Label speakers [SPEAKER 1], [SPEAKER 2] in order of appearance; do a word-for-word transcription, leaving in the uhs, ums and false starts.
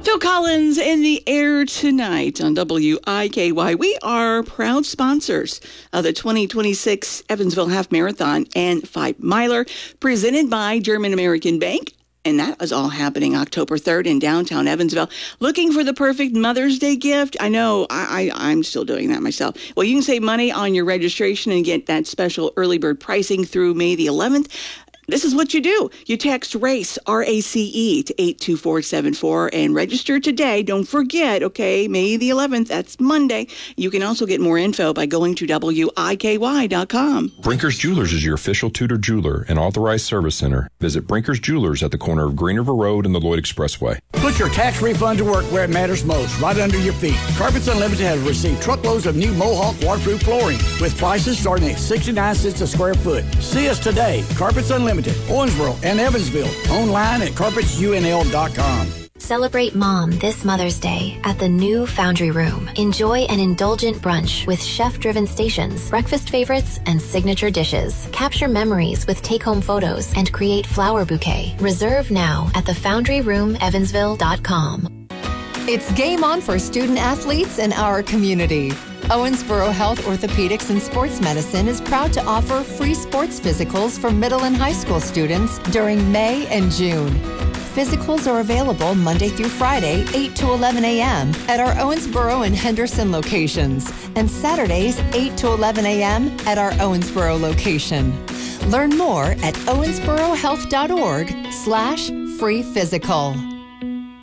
[SPEAKER 1] Phil Collins in the air tonight on W I K Y. We are proud sponsors of the twenty twenty-six Evansville Half Marathon and Five Miler, presented by German American Bank. And that is all happening October third in downtown Evansville. Looking for the perfect Mother's Day gift? I know, I, I, I'm still doing that myself. Well, you can save money on your registration and get that special early bird pricing through May the eleventh. This is what you do. You text RACE, R A C E, to eight two four seven four and register today. Don't forget, okay, May the eleventh, that's Monday. You can also get more info by going to W I K Y dot com.
[SPEAKER 2] Brinker's Jewelers is your official Tudor jeweler and authorized service center. Visit Brinker's Jewelers at the corner of Green River Road and the Lloyd Expressway.
[SPEAKER 3] Put your tax refund to work where it matters most, right under your feet. Carpets Unlimited has received truckloads of new Mohawk waterproof flooring with prices starting at sixty-nine cents a square foot. See us today. Carpets Unlimited, Owensboro and Evansville. Online at carpets U N L dot com.
[SPEAKER 4] Celebrate Mom this Mother's Day at the new Foundry Room. Enjoy an indulgent brunch with chef-driven stations, breakfast favorites, and signature dishes. Capture memories with take-home photos and create flower bouquet. Reserve now at the foundry room evansville dot com.
[SPEAKER 5] It's game on for student athletes in our community. Owensboro Health Orthopedics and Sports Medicine is proud to offer free sports physicals for middle and high school students during May and June. Physicals are available Monday through Friday, eight to eleven a.m. at our Owensboro and Henderson locations, and Saturdays, eight to eleven a.m. at our Owensboro location. Learn more at owensboro health dot org slash free physical.